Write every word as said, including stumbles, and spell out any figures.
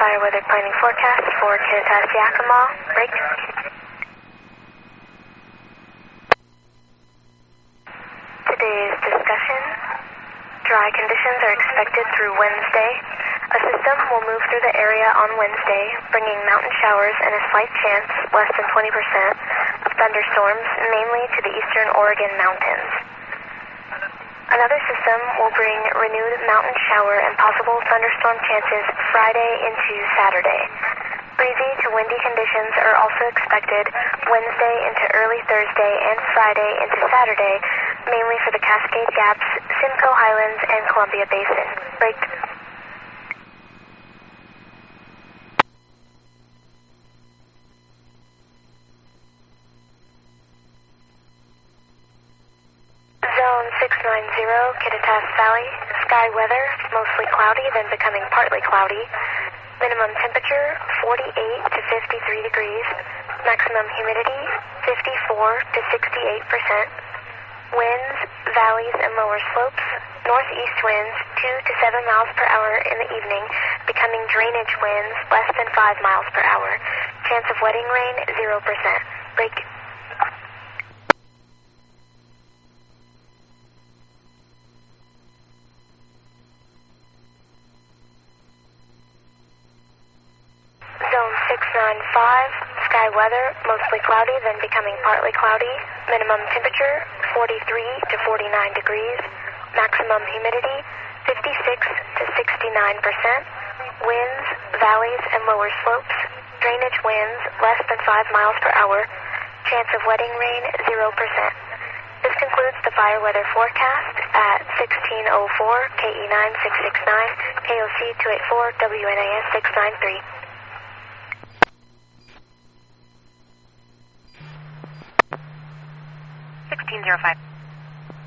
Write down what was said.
fire weather planning forecast for Kittitas Yakima. Break. Today's discussion. Dry conditions are expected through Wednesday. A system will move through the area on Wednesday, bringing mountain showers and a slight chance, less than twenty percent, of thunderstorms, mainly to the eastern Oregon mountains. Another system will bring renewed mountain shower and possible thunderstorm chances Friday into Saturday. Breezy to windy conditions are also expected Wednesday into early Thursday and Friday into Saturday, mainly for the Cascade Gaps, Simcoe Highlands, and Columbia Basin. Break. Zone six nine zero, Kittitas Valley. Sky weather, mostly cloudy, then becoming partly cloudy. Minimum temperature, forty-eight to fifty-three degrees. Maximum humidity, fifty-four to sixty-eight percent. Winds, valleys, and lower slopes. Northeast winds, two to seven miles per hour in the evening, becoming drainage winds, less than five miles per hour. Chance of wetting rain, zero percent. Break. Zone six nine five, sky weather, mostly cloudy, then becoming partly cloudy. Minimum temperature, forty-three to forty-nine degrees. Maximum humidity, fifty-six to sixty-nine percent. Winds, valleys, and lower slopes. Drainage winds, less than five miles per hour. Chance of wetting rain, zero percent. This concludes the fire weather forecast at sixteen oh four, K E nine six six nine, K O C two eight four, W N A S six nine three. sixteen oh five.